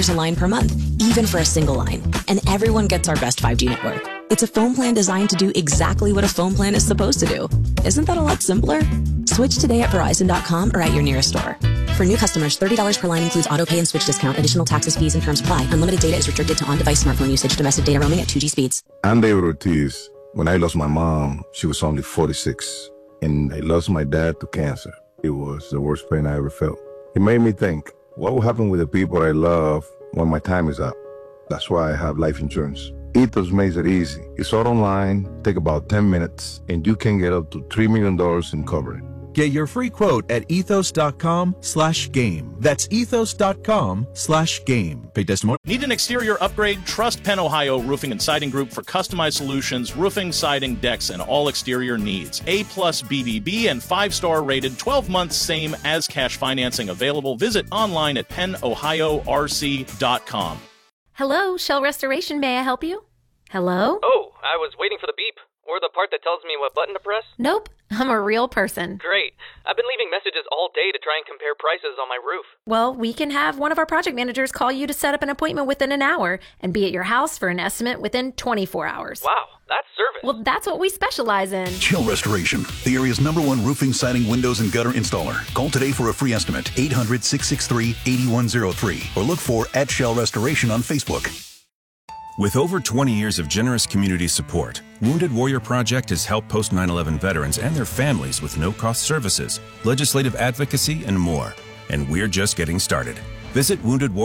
$5 a line per month, even for a single line. And everyone gets our best 5G network. It's a phone plan designed to do exactly what a phone plan is supposed to do. Isn't that a lot simpler? Switch today at Verizon.com or at your nearest store. For new customers, $30 per line includes auto pay and switch discount. Additional taxes, fees, and terms apply. Unlimited data is restricted to on-device smartphone usage. Domestic data roaming at 2G speeds. I'm David Ortiz. When I lost my mom, she was only 46. And I lost my dad to cancer. It was the worst pain I ever felt. It made me think, what will happen with the people I love when my time is up? That's why I have life insurance. Ethos makes it easy. It's all online, take about 10 minutes, and you can get up to $3 million in coverage. Get your free quote at ethos.com/game. That's ethos.com/game. Pay testimony. Need an exterior upgrade? Trust Penn Ohio Roofing and Siding Group for customized solutions, roofing, siding, decks, and all exterior needs. A+ BBB and 5-star rated, 12 months same as cash financing available. Visit online at pennohiorc.com. Hello, Shell Restoration. May I help you? Hello? Oh, I was waiting for the beep. Or the part that tells me what button to press? Nope, I'm a real person. Great. I've been leaving messages all day to try and compare prices on my roof. Well, we can have one of our project managers call you to set up an appointment within an hour and be at your house for an estimate within 24 hours. Wow, that's service. Well, that's what we specialize in. Shell Restoration, the area's #1 roofing, siding, windows, and gutter installer. Call today for a free estimate, 800-663-8103, or look for @Shell Restoration on Facebook. With over 20 years of generous community support, Wounded Warrior Project has helped post 9/11 veterans and their families with no-cost services, legislative advocacy, and more. And we're just getting started. Visit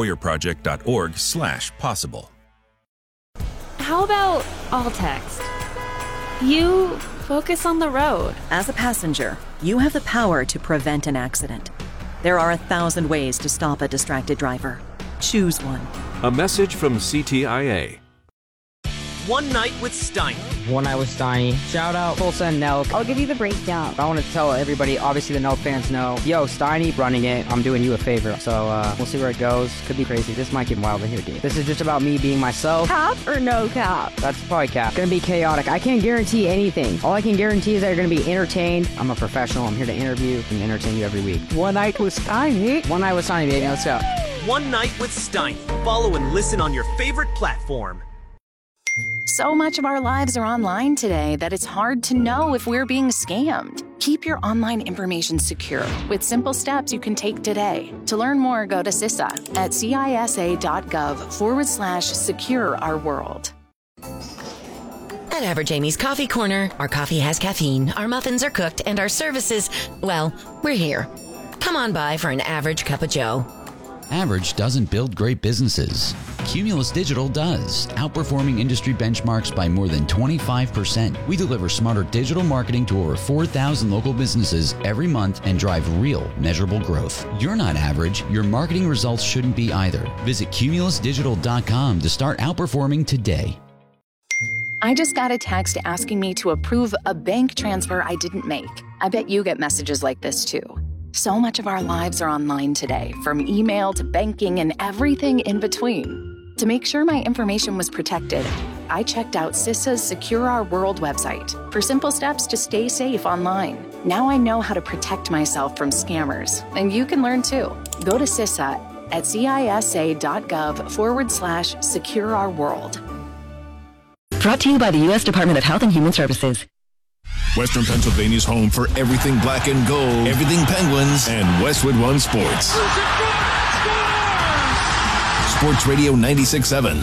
woundedwarriorproject.org/possible. How about all text? You focus on the road. As a passenger, you have the power to prevent an accident. There are 1,000 ways to stop a distracted driver. Choose one. A message from CTIA. One Night with Steiny. One Night with Steiny. Shout out Tulsa and Nelk. I'll give you the breakdown. I want to tell everybody, obviously the Nelk fans know, yo, Steiny running it, I'm doing you a favor. So we'll see where it goes. Could be crazy. This might get wild in here, dude. This is just about me being myself. Cap or no cap? That's probably cap. Gonna be chaotic. I can't guarantee anything. All I can guarantee is that you're gonna be entertained. I'm a professional. I'm here to interview and entertain you every week. One Night with Steiny. One Night with Steiny, baby. Let's go. One Night with Steiny. Follow and listen on your favorite platform. So much of our lives are online today that it's hard to know if we're being scammed. Keep your online information secure with simple steps you can take today. To learn more, go to CISA at cisa.gov/secure our world. At Average Amy's Coffee Corner, our coffee has caffeine, our muffins are cooked, and our services, well, we're here. Come on by for an average cup of joe. Average doesn't build great businesses. Cumulus Digital does, outperforming industry benchmarks by more than 25%. We deliver smarter digital marketing to over 4,000 local businesses every month and drive real, measurable growth. You're not average. Your marketing results shouldn't be either. Visit cumulusdigital.com to start outperforming today. I just got a text asking me to approve a bank transfer I didn't make. I bet you get messages like this too. So much of our lives are online today, from email to banking and everything in between. To make sure my information was protected, I checked out CISA's Secure Our World website for simple steps to stay safe online. Now I know how to protect myself from scammers, and you can learn too. Go to CISA at cisa.gov/secure our world. Brought to you by the U.S. Department of Health and Human Services. Western Pennsylvania's home for everything black and gold, everything Penguins, and Westwood One Sports. Sports Radio 96.7.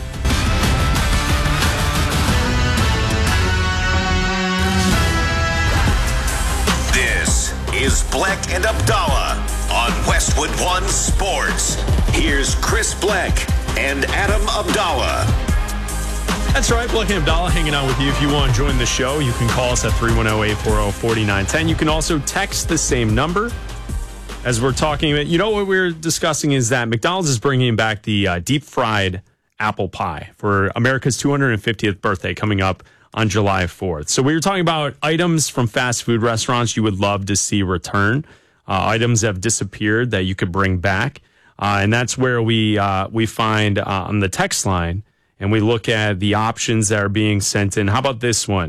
This is Bleck and Abdallah on Westwood One Sports. Here's Chris Bleck and Adam Abdallah. That's right, Bleck and Abdallah hanging out with you. If you want to join the show, you can call us at 310-840-4910. You can also text the same number. As we're talking about, you know what we're discussing is that McDonald's is bringing back the deep-fried apple pie for America's 250th birthday coming up on July 4th. So we were talking about items from fast food restaurants you would love to see return. Items that have disappeared that you could bring back. And that's where we find on the text line, and we look at the options that are being sent in. How about this one?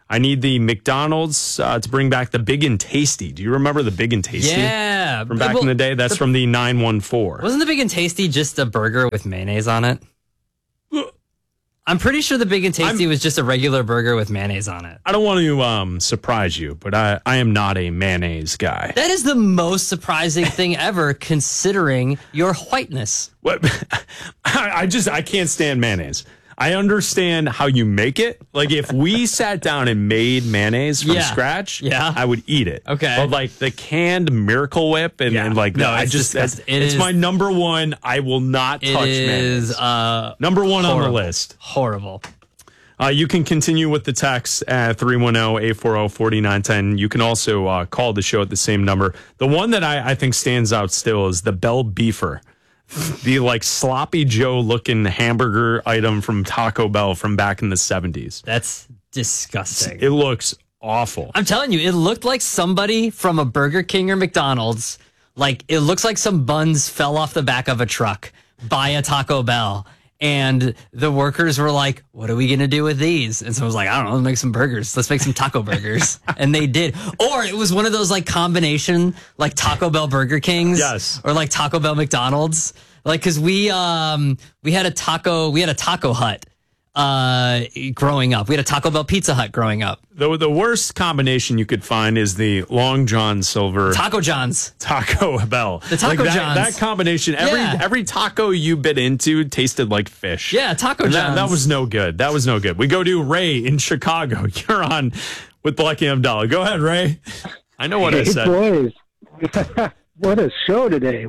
I need the McDonald's to bring back the Big and Tasty. Do you remember the Big and Tasty? Yeah. From back in the day? That's from the 914. Wasn't the Big and Tasty just a burger with mayonnaise on it? I'm pretty sure the Big and Tasty was just a regular burger with mayonnaise on it. I don't want to surprise you, but I am not a mayonnaise guy. That is the most surprising thing ever, considering your whiteness. What? I can't stand mayonnaise. I understand how you make it. Like, if we sat down and made mayonnaise from scratch, I would eat it. Okay. But like the canned Miracle Whip and like no, that, it's my number one. I will not touch mayonnaise. Number one on the list. Horrible. You can continue with the text at 310-840-4910. You can also call the show at the same number. The one that I think stands out still is the Bell Beefer. The like sloppy Joe looking hamburger item from Taco Bell from back in the 70s. That's disgusting. It looks awful. I'm telling you, it looked like somebody from a Burger King or McDonald's. Like, it looks like some buns fell off the back of a truck by a Taco Bell. And the workers were like, what are we going to do with these? And so I was like, I don't know, let's make some burgers. Let's make some taco burgers. And they did. Or it was one of those like combination, like Taco Bell Burger Kings. Yes. Or like Taco Bell McDonald's. Like, cause we had a Taco Hut, growing up. We had a Taco Bell Pizza Hut growing up. The worst combination you could find is the Long John Silver Taco John's Taco Bell. The Taco John's. That combination. Every taco you bit into tasted like fish. Yeah, Taco John's. That was no good. That was no good. We go to Ray in Chicago. You're on with Black and Abdallah. Go ahead, Ray. I know what I said. Boys. What a show today.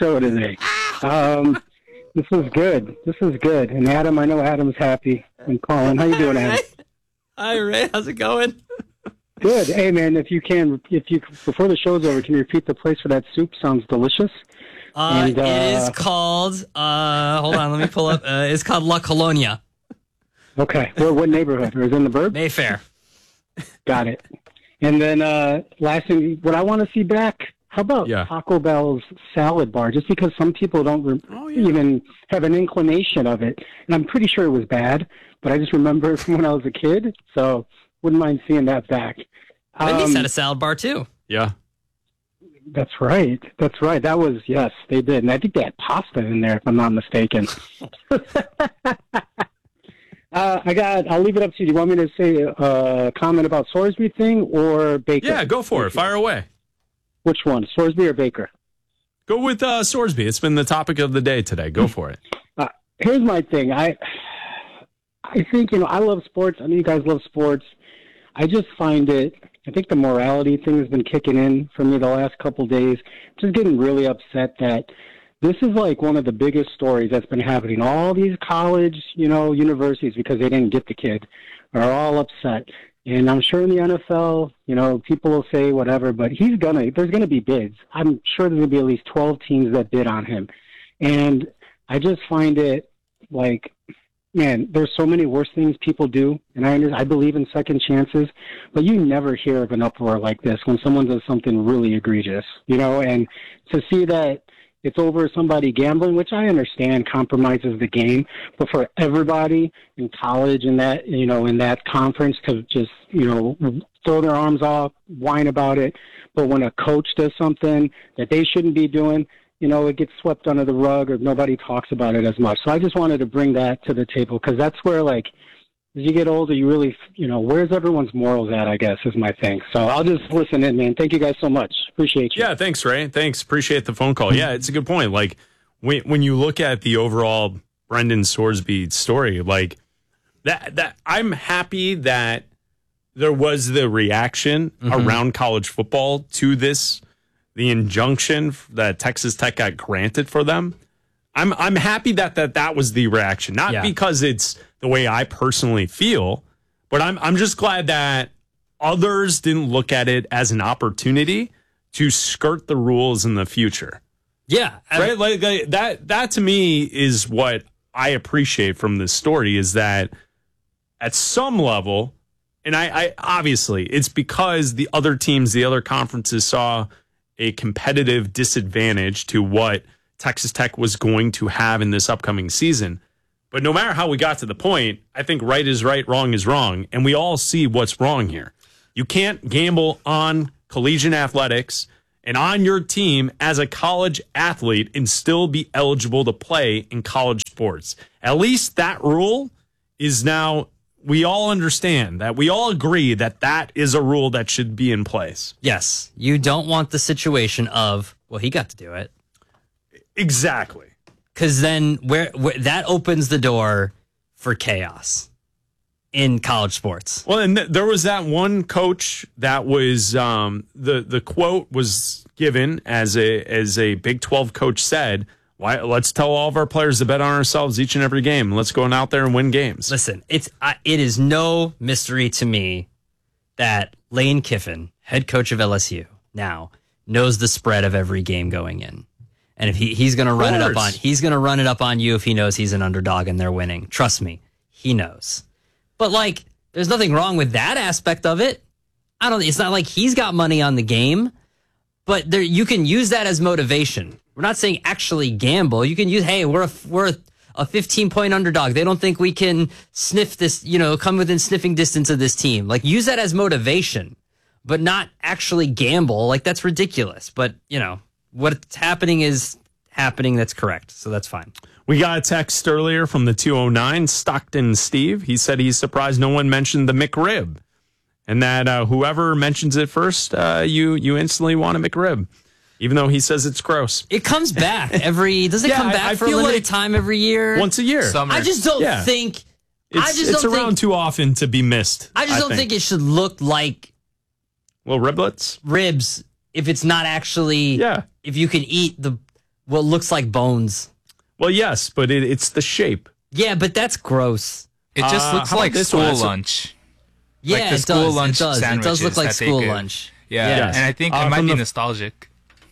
This is good. And Adam, I know Adam's happy. I'm calling. How you doing, Adam? Hi, Ray. How's it going? Good. Hey, man, if you before the show's over, can you repeat the place for that soup? Sounds delicious. It is called, hold on, let me pull up. It's called La Colonia. Okay. What neighborhood? Or is it in the Burb? Mayfair. Got it. And then last thing, what I want to see back, how about Taco Bell's salad bar? Just because some people don't even have an inclination of it. And I'm pretty sure it was bad, but I just remember from when I was a kid. So wouldn't mind seeing that back. Wendy's had a salad bar too. Yeah. That's right. That was, yes, they did. And I think they had pasta in there, if I'm not mistaken. I'll leave it up to you. Do you want me to say a comment about Sorsby thing or Baker? Yeah, go for it. Fire away. Which one, Sorsby or Baker? Go with Sorsby. It's been the topic of the day today. Go for it. Here's my thing. I think, I love sports. I know you guys love sports. I just find it, I think the morality thing has been kicking in for me the last couple days. Just getting really upset that this is like one of the biggest stories that's been happening. All these college, universities, because they didn't get the kid, are all upset. And I'm sure in the NFL, people will say whatever, but there's going to be bids. I'm sure there's going to be at least 12 teams that bid on him. And I just find it like, man, there's so many worse things people do. And I believe in second chances, but you never hear of an uproar like this when someone does something really egregious, and to see that it's over somebody gambling, which I understand compromises the game, but for everybody in college in that, in that conference to just, throw their arms off, whine about it. But when a coach does something that they shouldn't be doing, it gets swept under the rug or nobody talks about it as much. So I just wanted to bring that to the table because that's where, like, as you get older, you really, where's everyone's morals at, I guess, is my thing. So I'll just listen in, man. Thank you guys so much. Appreciate you. Yeah, thanks, Ray. Thanks. Appreciate the phone call. Yeah, it's a good point. Like, when you look at the overall Brendan Sorsby story, like, that I'm happy that there was the reaction around college football to this, the injunction that Texas Tech got granted for them. I'm happy that was the reaction, not because it's the way I personally feel, but I'm just glad that others didn't look at it as an opportunity to skirt the rules in the future. Yeah, right. Like that to me is what I appreciate from this story is that at some level, and I obviously it's because the other teams, the other conferences saw a competitive disadvantage to what Texas Tech was going to have in this upcoming season. But no matter how we got to the point, I think right is right, wrong is wrong. And we all see what's wrong here. You can't gamble on collegiate athletics and on your team as a college athlete and still be eligible to play in college sports. At least that rule is now, we all understand that. We all agree that that is a rule that should be in place. Yes. You don't want the situation of, well, he got to do it. Exactly. Because then where that opens the door for chaos in college sports. Well, and there was that one coach that was the quote was given as a Big 12 coach said, "Why? Let's tell all of our players to bet on ourselves each and every game. Let's go out there and win games." Listen, it is no mystery to me that Lane Kiffin, head coach of LSU, now knows the spread of every game going in. And if he's going to run it up on you if he knows he's an underdog and they're winning. Trust me, he knows. But like, there's nothing wrong with that aspect of it. It's not like he's got money on the game, but you can use that as motivation. We're not saying actually gamble. You can use, hey, we're a 15-point underdog. They don't think we can sniff this, come within sniffing distance of this team. Like, use that as motivation, but not actually gamble. Like, that's ridiculous. But, what's happening is happening. That's correct. So that's fine. We got a text earlier from the 209, Stockton Steve. He said he's surprised no one mentioned the McRib, and that whoever mentions it first, you instantly want a McRib, even though he says it's gross. It comes back does it come back for a limited time every year? Once a year. Summer. I just don't think it's around too often to be missed. I just don't think it should look like little riblets, ribs, if it's not actually, if you can eat what looks like bones. Well, yes, but it's the shape. Yeah, but that's gross. It just looks like school lunch. Yeah, like the school lunch sandwiches. It does look like school lunch. Yeah, yes. And I think it might be nostalgic.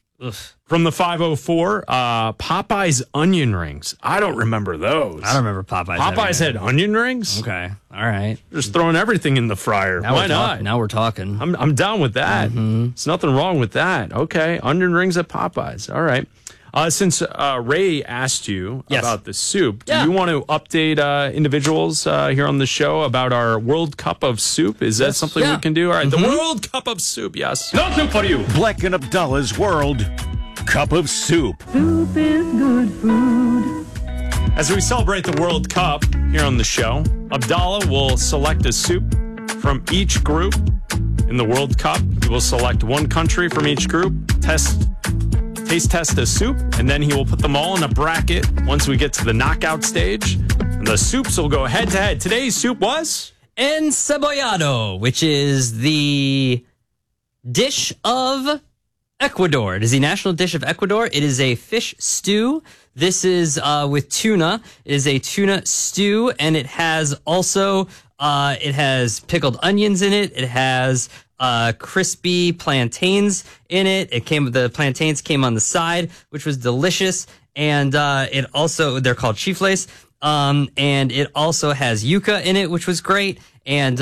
From the 504, Popeye's onion rings. I don't remember those. I don't remember Popeye's. Popeyes had onion rings? Okay, all right. Just throwing everything in the fryer. Why not? Now we're talking. I'm down with that. Mm-hmm. There's nothing wrong with that. Okay, onion rings at Popeyes. All right. Since Ray asked you about the soup, do you want to update individuals here on the show about our World Cup of Soup? Is that something we can do? All right, the World Cup of Soup, yes. No soup for you. Black and Abdallah's World Cup of Soup. Soup is good food. As we celebrate the World Cup here on the show, Abdallah will select a soup from each group in the World Cup. He will select one country from each group, taste test a soup, and then he will put them all in a bracket once we get to the knockout stage. And the soups will go head to head. Today's soup was encebollado, which is the dish of Ecuador. It is the national dish of Ecuador. It is a fish stew. This is with tuna. It is a tuna stew, and it has also it has pickled onions in it. It has crispy plantains in it. The plantains came on the side, which was delicious. And it also, they're called chifles. And it also has yuca in it, which was great. And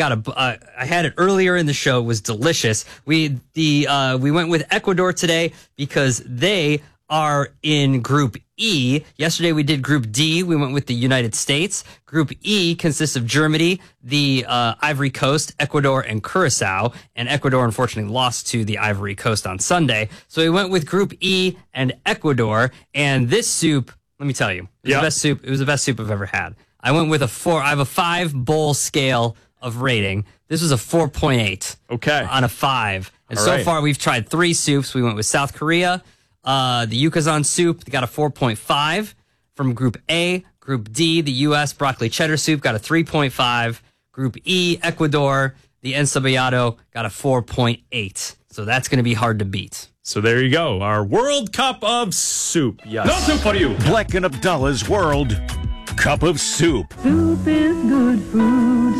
I had it earlier in the show. It was delicious. We went with Ecuador today because they are in Group E. Yesterday we did Group D. We went with the United States. Group E consists of Germany, the Ivory Coast, Ecuador, and Curacao. And Ecuador, unfortunately, lost to the Ivory Coast on Sunday. So we went with Group E and Ecuador. And this soup, let me tell you, it was the best soup. It was the best soup I've ever had. I went with I have a 5-bowl scale of rating. This was a 4.8. Okay. On a 5. And All so right. far we've tried 3 soups. We went with South Korea. The Yucatan soup got a 4.5 from Group A. Group D, the U.S. broccoli cheddar soup got a 3.5. Group E, Ecuador, the encebollado got a 4.8. So that's going to be hard to beat. So there you go. Our World Cup of Soup. Yes. No soup for you. Black and Abdallah's World Cup of Soup. Soup is good food.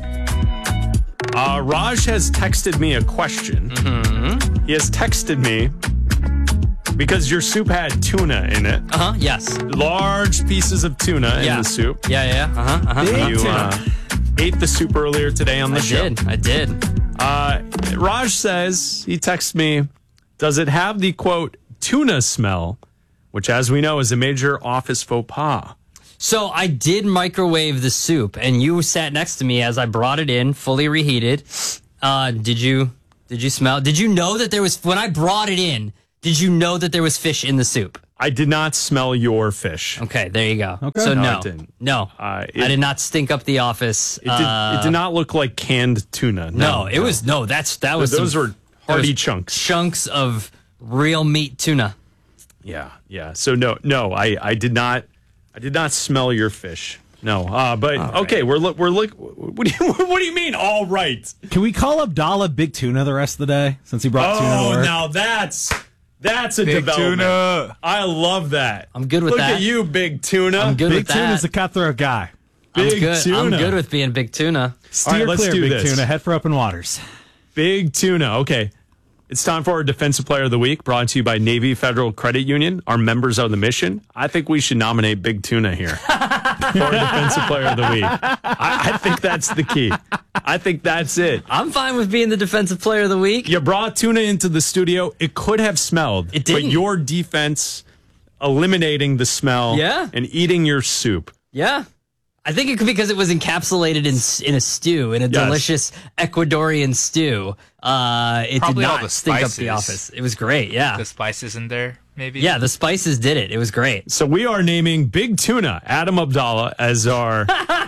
Raj has texted me a question. Mm-hmm. He has texted me because your soup had tuna in it. Yes. Large pieces of tuna in the soup. Yeah. You ate the soup earlier today on the show. I did. Raj says, he texts me, does it have the, quote, tuna smell, which as we know is a major office faux pas? So I did microwave the soup, and you sat next to me as I brought it in, fully reheated. Did you smell? Did you know that there was, when I brought it in, did you know that there was fish in the soup? I did not smell your fish. Okay, there you go. Okay. So No, no, it didn't. no, I did not stink up the office. It did not look like canned tuna. No, it was that was those were hearty chunks. Chunks of real meat tuna. Yeah. So no, I did not smell your fish. No, but okay, we're what do you mean? All right. Can we call Abdallah Big Tuna the rest of the day since he brought tuna to work? Now that's a Big development. Tuna. I love that. I'm good with Look that. Look at you, Big Tuna. I'm good Big with that. Tuna's a cutthroat guy. Big Tuna. I'm good with being Big Tuna. Steer let's clear, do Big this. Tuna. Head for open waters. Big Tuna. Okay. It's time for our Defensive Player of the Week, brought to you by Navy Federal Credit Union. Our members are the mission. I think we should nominate Big Tuna here for our Defensive Player of the Week. I think that's the key. I think that's it. I'm fine with being the Defensive Player of the Week. You brought tuna into the studio. It could have smelled. It didn't. But your defense eliminating the smell and eating your soup. Yeah. I think it could be because it was encapsulated in a stew, in a delicious Ecuadorian stew. It Probably did all not the stink up the spices. office. It was great, yeah. The spices in there, maybe? Yeah, the spices did it. It was great. So we are naming Big Tuna, Adam Abdallah, as our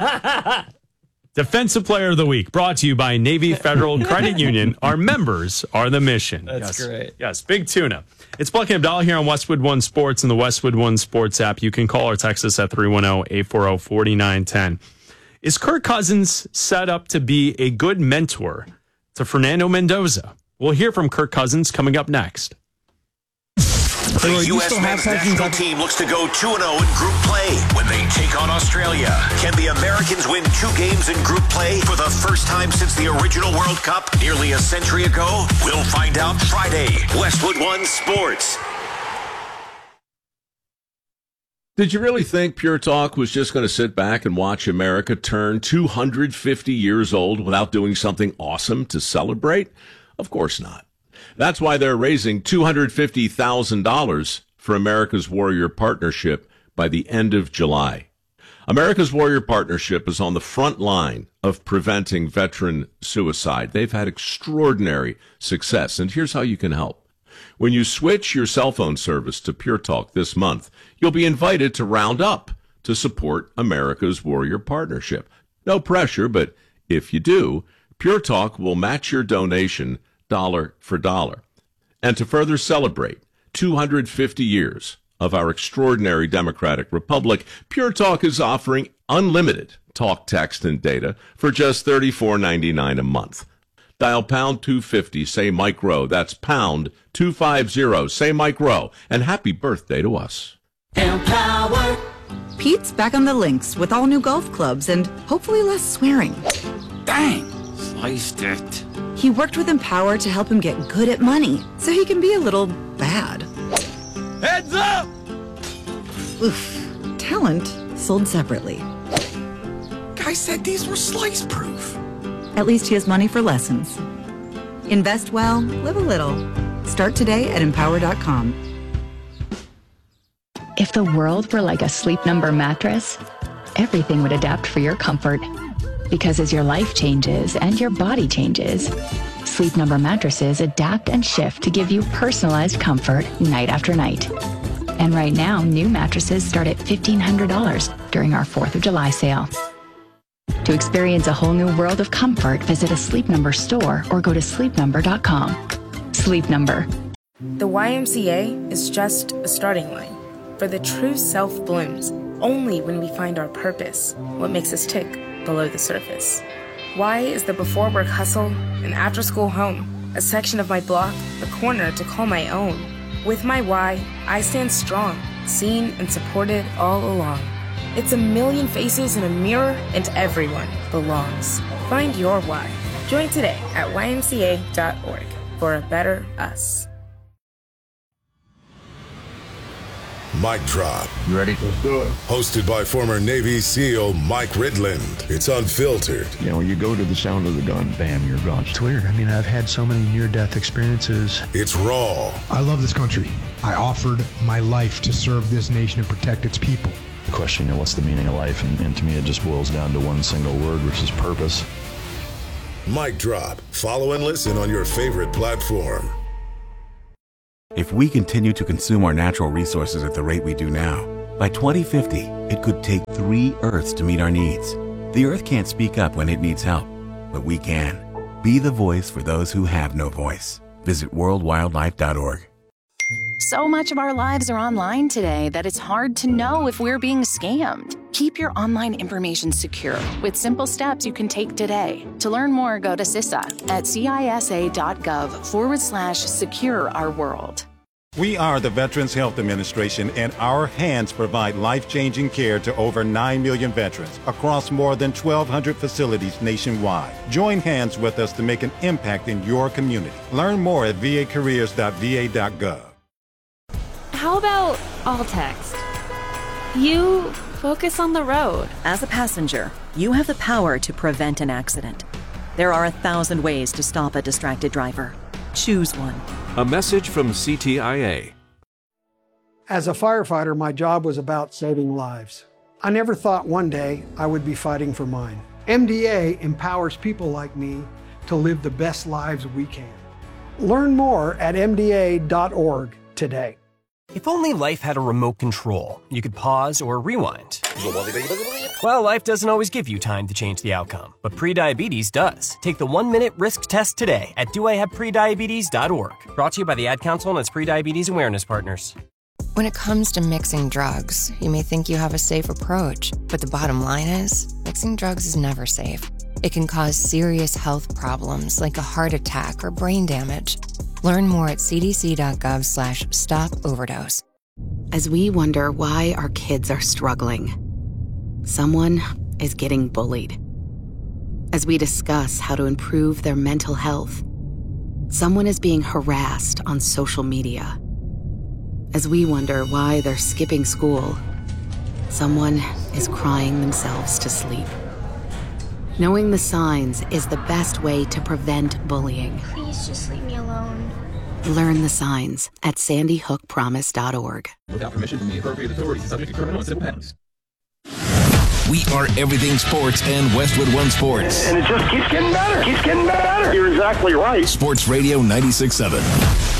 Defensive Player of the Week, brought to you by Navy Federal Credit Union. Our members are the mission. That's great. Yes, Big Tuna. It's Buck and Abdallah here on Westwood One Sports and the Westwood One Sports app. You can call or text us at 310-840-4910. Is Kirk Cousins set up to be a good mentor to Fernando Mendoza? We'll hear from Kirk Cousins coming up next. The U.S. men's national team looks to go 2-0 in group play when they take on Australia. Can the Americans win 2 games in group play for the first time since the original World Cup nearly a century ago? We'll find out Friday. Westwood One Sports. Did you really think Pure Talk was just going to sit back and watch America turn 250 years old without doing something awesome to celebrate? Of course not. That's why they're raising $250,000 for America's Warrior Partnership by the end of July. America's Warrior Partnership is on the front line of preventing veteran suicide. They've had extraordinary success, and here's how you can help. When you switch your cell phone service to Pure Talk this month, you'll be invited to round up to support America's Warrior Partnership. No pressure, but if you do, Pure Talk will match your donation dollar for dollar. And to further celebrate 250 years of our extraordinary democratic republic, Pure Talk is offering unlimited talk, text, and data for just $34.99 a month. Dial pound 250, say Mike Rowe. That's pound 250, say Mike Rowe. And happy birthday to us. Empower. Pete's back on the links with all new golf clubs and hopefully less swearing. Dang, sliced it. He worked with Empower to help him get good at money, so he can be a little bad. Heads up! Oof. Talent sold separately. Guy said these were slice-proof. At least he has money for lessons. Invest well, live a little. Start today at Empower.com. If the world were like a Sleep Number mattress, everything would adapt for your comfort. Because as your life changes and your body changes, Sleep Number mattresses adapt and shift to give you personalized comfort night after night. And right now, new mattresses start at $1,500 during our 4th of July sale. To experience a whole new world of comfort, visit a Sleep Number store or go to sleepnumber.com. Sleep Number. The YMCA is just a starting line, for the true self blooms only when we find our purpose, what makes us tick below the surface. Y is the before work hustle, an after school home, a section of my block, a corner to call my own. With my Y, I stand strong, seen and supported all along. It's a million faces in a mirror, and everyone belongs. Find your why. Join today at ymca.org for a better us. Mic Drop. You ready? Let's do it. Hosted by former Navy SEAL Mike Ridland. It's unfiltered. You know, when you go to the sound of the gun, bam, you're gone. It's weird. I mean, I've had so many near-death experiences. It's raw. I love this country. I offered my life to serve this nation and protect its people. The question, what's the meaning of life? And to me, it just boils down to one single word, which is purpose. Mic Drop. Follow and listen on your favorite platform. If we continue to consume our natural resources at the rate we do now, by 2050, it could take 3 Earths to meet our needs. The Earth can't speak up when it needs help, but we can. Be the voice for those who have no voice. Visit worldwildlife.org. So much of our lives are online today that it's hard to know if we're being scammed. Keep your online information secure with simple steps you can take today. To learn more, go to CISA at cisa.gov/secure our world. We are the Veterans Health Administration, and our hands provide life-changing care to over 9 million veterans across more than 1,200 facilities nationwide. Join hands with us to make an impact in your community. Learn more at vacareers.va.gov. How about all text? You focus on the road. As a passenger, you have the power to prevent an accident. There are 1,000 ways to stop a distracted driver. Choose one. A message from CTIA. As a firefighter, my job was about saving lives. I never thought one day I would be fighting for mine. MDA empowers people like me to live the best lives we can. Learn more at MDA.org today. If only life had a remote control, you could pause or rewind. Well, life doesn't always give you time to change the outcome, but prediabetes does. Take the 1-minute risk test today at doihaveprediabetes.org. Brought to you by the Ad Council and its prediabetes awareness partners. When it comes to mixing drugs, you may think you have a safe approach, but the bottom line is, mixing drugs is never safe. It can cause serious health problems like a heart attack or brain damage. Learn more at cdc.gov/stop-overdose. As we wonder why our kids are struggling, someone is getting bullied. As we discuss how to improve their mental health, someone is being harassed on social media. As we wonder why they're skipping school, someone is crying themselves to sleep. Knowing the signs is the best way to prevent bullying. Please just leave me alone. Learn the signs at sandyhookpromise.org. Without permission from the appropriate authorities, subject to criminal and civil penalties. We are everything sports and Westwood One Sports. And it just keeps getting better. Keeps getting better. You're exactly right. Sports Radio 96.7.